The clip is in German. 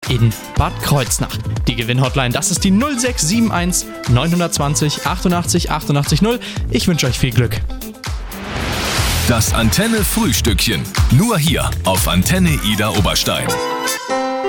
in Bad Kreuznach. Die Gewinnhotline, das ist die 0671 920 88 88 0. Ich wünsche euch viel Glück. Das Antenne-Frühstückchen. Nur hier auf Antenne Ida Oberstein.